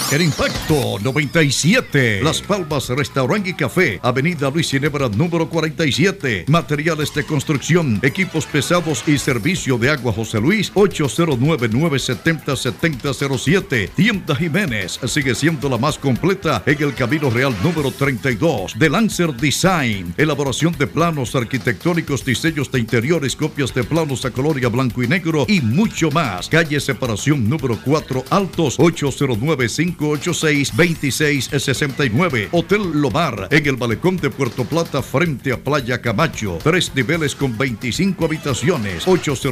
En Impacto 97, Las Palmas Restaurant y Café, Avenida Luis Ginebra número 47. Materiales de construcción, equipos pesados y servicio de agua José Luis, 809-970-7007. Tienda Jiménez sigue siendo la más completa en el Camino Real número 32. De Lancer Design, elaboración de planos arquitectónicos, diseños de interiores, copias de planos a color y a blanco y negro y mucho más. Calle Separación número 4 Altos, 809-586-2669. Hotel Lomar, en el Malecón de Puerto Plata, frente a Playa Camacho. 3 niveles con 25 habitaciones.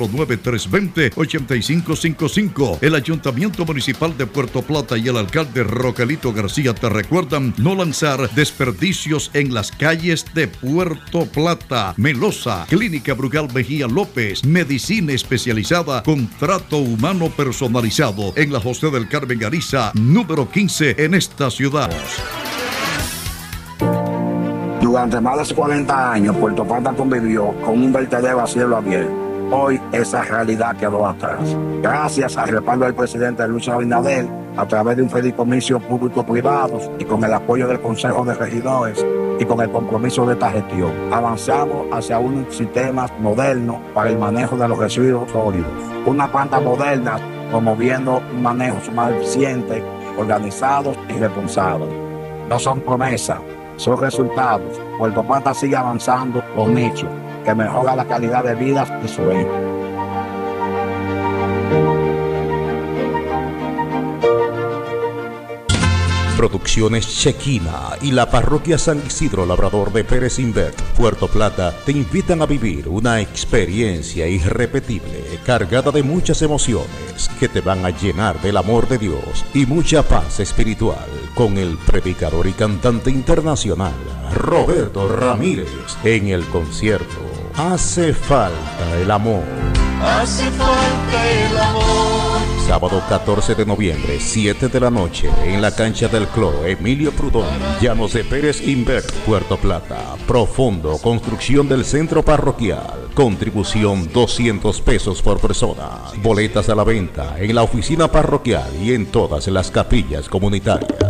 809-320-8555. El Ayuntamiento Municipal de Puerto Plata y el alcalde Roquelito García te recuerdan no lanzar desperdicios en las calles de Puerto Plata. Melosa, Clínica Brugal Mejía López, medicina especializada con trato humano personalizado en la José del Carmen Ariza, número 15 en esta ciudad. Durante más de 40 años, Puerto Plata convivió con un vertedero a cielo abierto. Hoy esa realidad quedó atrás. Gracias al respaldo del presidente Luis Abinader, a través de un fideicomiso público-privado y con el apoyo del Consejo de Regidores y con el compromiso de esta gestión, avanzamos hacia un sistema moderno para el manejo de los residuos sólidos. Una planta moderna promoviendo un manejo más eficiente, organizado y responsable. No son promesas, son resultados. Puerto Plata sigue avanzando con hechos que mejora la calidad de vida de su gente. Producciones Chequina y la Parroquia San Isidro Labrador de Pérez Invert, Puerto Plata, te invitan a vivir una experiencia irrepetible, cargada de muchas emociones que te van a llenar del amor de Dios y mucha paz espiritual, con el predicador y cantante internacional Roberto Ramírez en el concierto Hace Falta el Amor. Hace falta el amor. Sábado 14 de noviembre, 7 de la noche, en la cancha del Club Emilio Prudón, Llanos de Pérez Invert, Puerto Plata. Profundo, construcción del centro parroquial. Contribución 200 pesos por persona. Boletas a la venta en la oficina parroquial y en todas las capillas comunitarias.